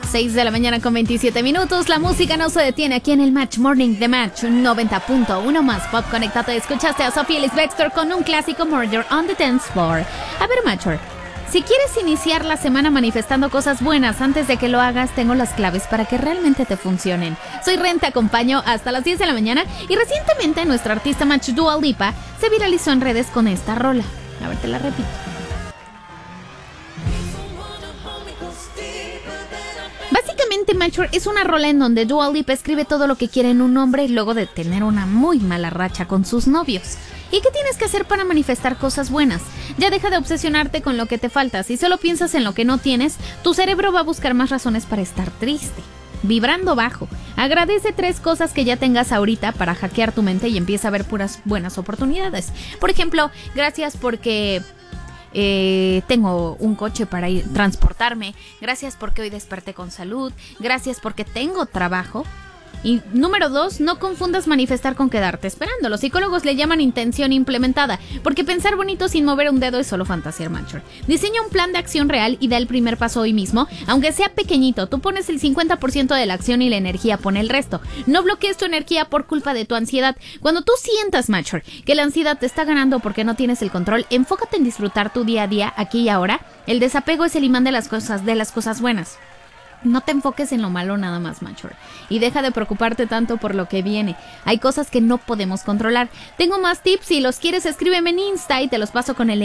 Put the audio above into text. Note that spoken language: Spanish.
6 de la mañana con 27 minutos. La música no se detiene aquí en el Match Morning de Match 90.1 más pop. Conéctate. Escuchaste a Sophie Ellis-Bextor con un clásico, Murder on the Dance Floor. A ver, Matcher, si quieres iniciar la semana manifestando cosas buenas antes de que lo hagas, tengo las claves para que realmente te funcionen. Soy Ren, te acompaño hasta las 10 de la mañana y recientemente nuestra artista Match Dua Lipa se viralizó en redes con esta rola. A ver, te la repito. Básicamente, Matcher, es una rola en donde Dua Lipa escribe todo lo que quiere en un hombre luego de tener una muy mala racha con sus novios. ¿Y qué tienes que hacer para manifestar cosas buenas? Ya deja de obsesionarte con lo que te falta. Si solo piensas en lo que no tienes, tu cerebro va a buscar más razones para estar triste. Vibrando bajo. Agradece 3 cosas que ya tengas ahorita para hackear tu mente y empieza a ver puras buenas oportunidades. Por ejemplo, gracias porque tengo un coche para ir transportarme. Gracias porque hoy desperté con salud. Gracias porque tengo trabajo. Y número 2, no confundas manifestar con quedarte esperando. Los psicólogos le llaman intención implementada, porque pensar bonito sin mover un dedo es solo fantasear, Matcher. Diseña un plan de acción real y da el primer paso hoy mismo, aunque sea pequeñito. Tú pones el 50% de la acción y la energía pone el resto. No bloquees tu energía por culpa de tu ansiedad. Cuando tú sientas, Matcher, que la ansiedad te está ganando porque no tienes el control, enfócate en disfrutar tu día a día, aquí y ahora. El desapego es el imán de las cosas buenas. No te enfoques en lo malo nada más, Matcher. Y deja de preocuparte tanto por lo que viene. Hay cosas que no podemos controlar. Tengo más tips. Si los quieres, escríbeme en Insta y te los paso con el